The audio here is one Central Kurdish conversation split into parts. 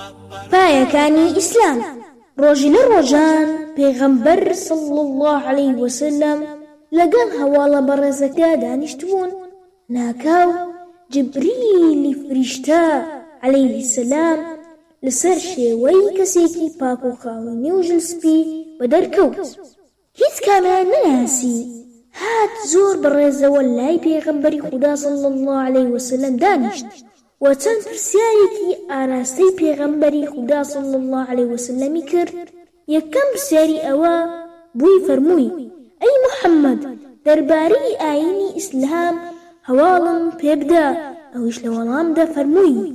پایەکانی ئیسلام. ڕۆژی لە ڕۆژان پێغەمبەر صلی الله علیه وسلم لەگەڵ هەواڵە بەڕێزەکە دانیشتبوون. ناکاو جبریلی فریشتە عەلەیه السەلام لەسەر شێوەی کەسێکی پاک و خاوەن نێوژل سپی بەدەرکەوت. هیچ کامیان نەناسی. هات زۆر بەڕێزەوە لای پێغەمبەری خودا صلی الله علیه وسلم دانیشت و چەند پرسیارێکی ئاراستەی پێغەمبەری خودا صلی الله علیه وسلمی کرد. یەکەم پرسیاری ئەوە بووی فەرمووی: ئەی محەممەد، دەربارەی ئاینی ئیسلام هەواڵم پێ بدە. ئەویش لە وەڵامدا فەرمووی: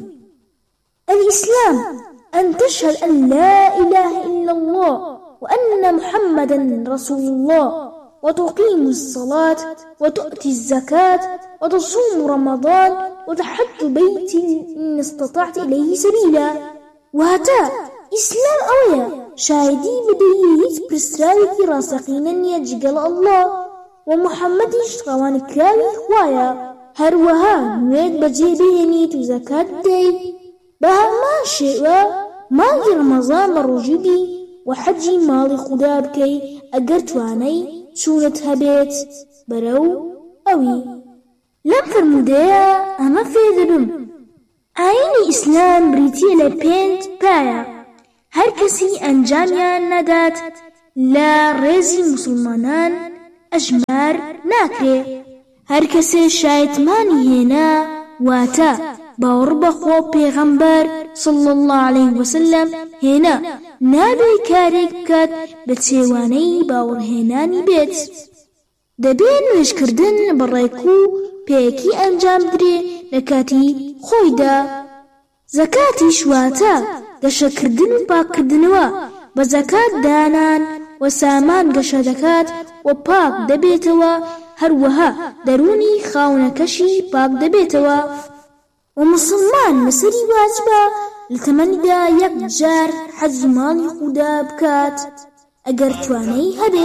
الإسلام أن تشهد أن لا إله إلا الله وأن محمدا رسول الله وتقيم الصلاة وتؤتي الزكاة وتصوم رمضان وتحج بيتي إن استطعت إليه سبيلا. وهتا إسلام أويا شاهدي بديهيت برسراوك راسقين يجقل الله ومحمد يشتغوان كراوي خوايا هروها نويد بجيبينيت وزكاة دي بهما شئوا ماڵی ڕەمەزان بە ڕۆژیبی و حەجی ماڵی خودا بکەی ئەگەر توانەی چوونت هەبێت بەرەو ئەوی. لەم فرموودەیە ئەمە فێر دەبم: ئاینی ئیسلام بریتیە لە 5 پایە. هەر کەسی ئەنجامیان نەدات لە ڕێزی موسڵمانان ئەژمار ناکرێ. هەر کەسێ شایەتمانی هێنا واتە باوەڕ بەخوا پێغەمبەر صلی الله علیه وسلم هێنا نابێ کارێک بکات بە چێوانەی باوەڕهێنانی بێت. دەبێت نوێژکردن بەڕێک و پێیەکی ئەنجام بدرێ لە کاتی خۆیدا. زەکاتیش واتە گەشەکردن و پاککردنەوە. بە زەکات دانان و سامان گەشە دەکات و پاک دەبێتەوە، هەروەها دەرونی خاونەکەشی پاک دەبێتەوە. و مسلمان لەسەری واجبە لە تەمەنیدا 1 جار حەج ماڵی خودا بکات ئەگەر توانەی هەبێت.